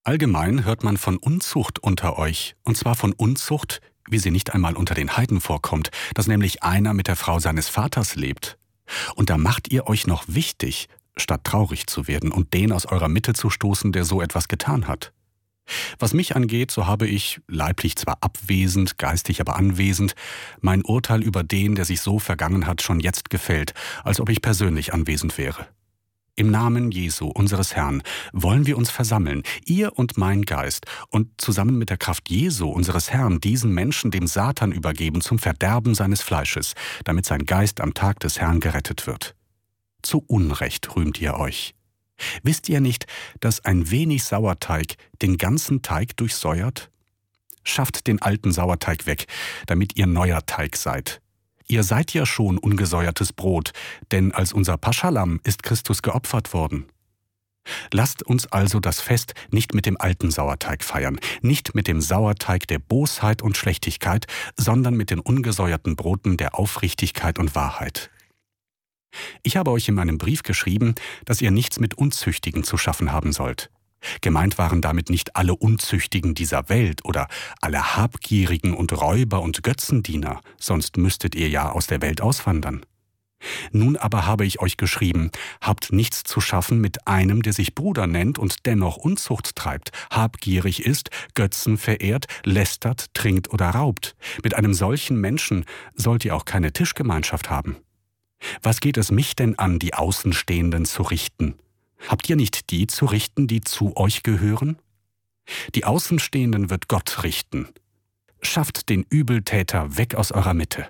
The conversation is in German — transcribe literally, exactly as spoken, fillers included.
Allgemein hört man von Unzucht unter euch, und zwar von Unzucht, wie sie nicht einmal unter den Heiden vorkommt, dass nämlich einer mit der Frau seines Vaters lebt. Und da macht ihr euch noch wichtig, statt traurig zu werden und den aus eurer Mitte zu stoßen, der so etwas getan hat. Was mich angeht, so habe ich, leiblich zwar abwesend, geistig aber anwesend, mein Urteil über den, der sich so vergangen hat, schon jetzt gefällt, als ob ich persönlich anwesend wäre. Im Namen Jesu, unseres Herrn, wollen wir uns versammeln, ihr und mein Geist, und zusammen mit der Kraft Jesu, unseres Herrn, diesen Menschen dem Satan übergeben zum Verderben seines Fleisches, damit sein Geist am Tag des Herrn gerettet wird. Zu Unrecht rühmt ihr euch. Wisst ihr nicht, dass ein wenig Sauerteig den ganzen Teig durchsäuert? Schafft den alten Sauerteig weg, damit ihr neuer Teig seid. Ihr seid ja schon ungesäuertes Brot, denn als unser Paschalam ist Christus geopfert worden. Lasst uns also das Fest nicht mit dem alten Sauerteig feiern, nicht mit dem Sauerteig der Bosheit und Schlechtigkeit, sondern mit den ungesäuerten Broten der Aufrichtigkeit und Wahrheit. Ich habe euch in meinem Brief geschrieben, dass ihr nichts mit Unzüchtigen zu schaffen haben sollt. Gemeint waren damit nicht alle Unzüchtigen dieser Welt oder alle Habgierigen und Räuber und Götzendiener, sonst müsstet ihr ja aus der Welt auswandern. Nun aber habe ich euch geschrieben, habt nichts zu schaffen mit einem, der sich Bruder nennt und dennoch Unzucht treibt, habgierig ist, Götzen verehrt, lästert, trinkt oder raubt. Mit einem solchen Menschen sollt ihr auch keine Tischgemeinschaft haben. Was geht es mich denn an, die Außenstehenden zu richten? Habt ihr nicht die zu richten, die zu euch gehören? Die Außenstehenden wird Gott richten. Schafft den Übeltäter weg aus eurer Mitte.